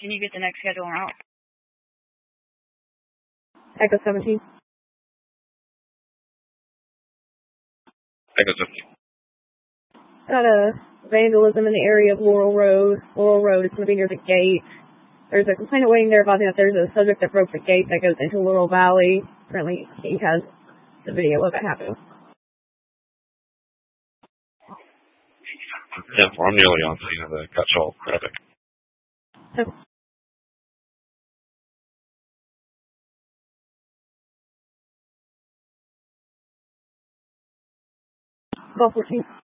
Can you get the next schedule out? Echo 17. Echo 17. Got a vandalism in the area of Laurel Road. Laurel Road is going to be near the gate. There's a complainant waiting there about that there's a subject that broke the gate that goes into Laurel Valley. Apparently, he has the video of it happening. Yeah, I'm nearly on scene of the Cutshall traffic. So, 12:14.